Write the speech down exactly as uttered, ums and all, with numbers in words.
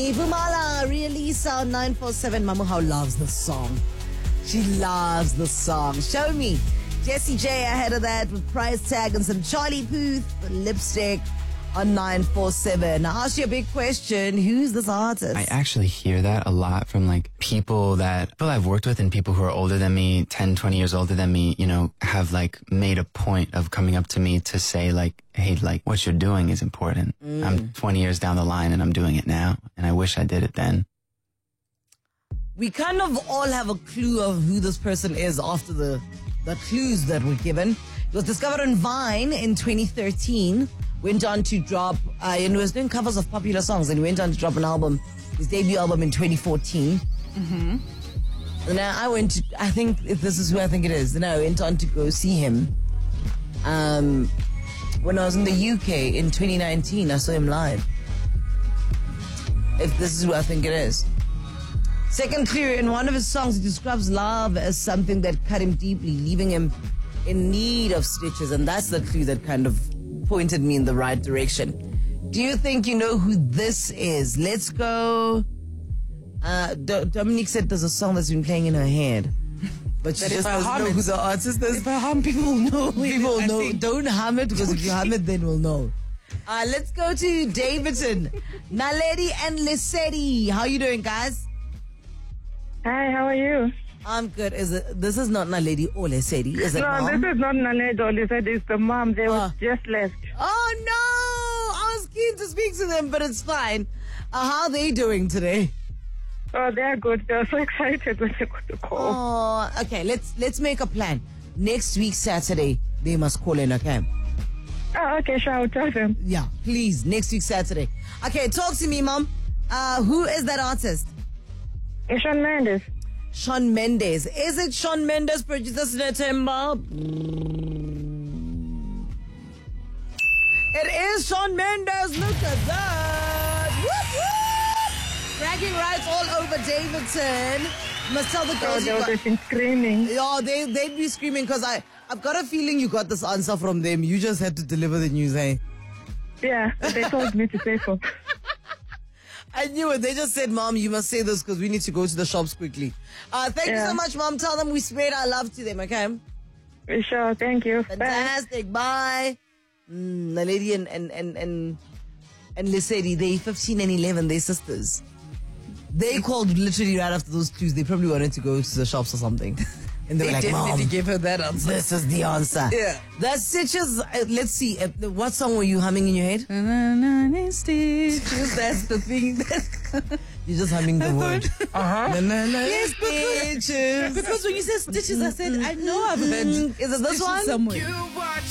Vumala really sound nine four seven. Mamuhau loves the song. She loves the song. Show me. Jessie J ahead of that with Price Tag and some Charlie Puth lipstick on nine four seven. I asked you a big question. Who's this artist? I actually hear that a lot from like people that people I've worked with and people who are older than me, ten, twenty years older than me, you know, have like made a point of coming up to me to say like, hey, like what you're doing is important. Mm. I'm twenty years down the line and I'm doing it now. And I wish I did it then. We kind of all have a clue of who this person is after the, the clues that were given. It was discovered on Vine in twenty thirteen. Went on to drop, uh, and was doing covers of popular songs, and went on to drop an album, his debut album in twenty fourteen. Mm-hmm. And I went to, I think if this is who I think it is. Then I went on to go see him. Um, when I was in the U K in twenty nineteen, I saw him live. If this is who I think it is. Second clue, in one of his songs, he describes love as something that cut him deeply, leaving him in need of stitches, and that's the clue that kind of pointed me in the right direction. Do you think you know who this is? Let's go. Uh, D- Dominique said there's a song that's been playing in her head, but she just doesn't know who the artist is. If I hum, people will know. People know. Think. Don't hum it, because if you hum it, then we'll know. Uh, let's go to Davidson. Naledi and Lesedi. How you doing, guys? Hi, how are you? I'm good. Is it? This is not Naledi or Lesedi, is it? No, mom? This is not Naledi or Lesedi. It's the mom. They uh, were just left. Oh no! I was keen to speak to them, but it's fine. Uh, how are they doing today? Oh, they're good. They're so excited when they got the call. Oh, okay. Let's let's make a plan. Next week Saturday, they must call in. Okay. Oh, okay. Sure, I'll tell them. Yeah, please. Next week Saturday. Okay, talk to me, mom. Uh, who is that artist? It's Shawn Mendes. Shawn Mendes. Is it Shawn Mendes, producer September? It is Shawn Mendes. Look at that. Whoop, whoop. Bragging rights all over Davidson. Must tell the girls. Oh, they've been screaming. Yeah, they, they'd be screaming because I, I've got a feeling you got this answer from them. You just had to deliver the news, eh? Yeah, they told me to say so. I knew it. They just said, Mom, you must say this because we need to go to the shops quickly. Uh, thank yeah. you so much, Mom. Tell them we spread our love to them, okay? Sure, thank you. Fantastic. Bye. Bye. Mm, the lady and, and, and, and, and Lesedi, they fifteen and eleven, they sisters. They called literally right after those clues. They probably wanted to go to the shops or something. And they, they were like, Mom, definitely gave her that answer. This is the answer. Yeah. That's Stitches. Uh, let's see. Uh, what song were you humming in your head? Stitches. That's the thing. You're just humming the word. Uh-huh. Yes, because, because when you said Stitches, I said, I know I've heard. Is it this one? Somewhere.